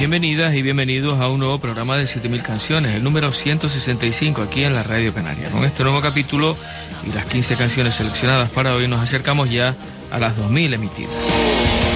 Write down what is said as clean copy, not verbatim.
Bienvenidas y bienvenidos a un nuevo programa de 7000 canciones, el número 165 aquí en la Radio Canaria. Con este nuevo capítulo y las 15 canciones seleccionadas para hoy nos acercamos ya a las 2000 emitidas.